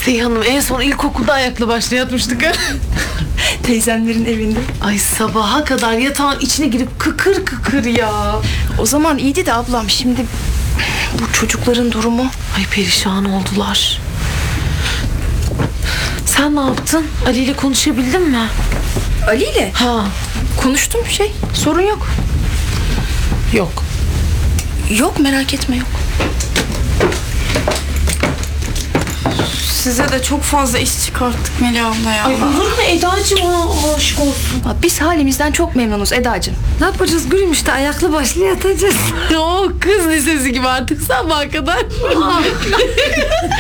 Mesleği Hanım en son ilkokulda ayaklı başlı yatmıştık ha. Teyzemlerin evinde. Ay sabaha kadar yatağın içine girip kıkır kıkır ya. O zaman iyiydi de ablam, şimdi bu çocukların durumu. Ay perişan oldular. Sen ne yaptın? Ali ile konuşabildin mi? Ali ile Ha. konuştum, sorun yok. Yok. Yok, merak etme, yok. Size de çok fazla iş çıkarttık Melih abla ya. Ay olur mu Eda'cığım, aşık olsun. Biz halimizden çok memnunuz Eda'cığım. Ne yapacağız gülüm, işte ayaklı başlı yatacağız. O kız lisesi gibi artık sabaha kadar.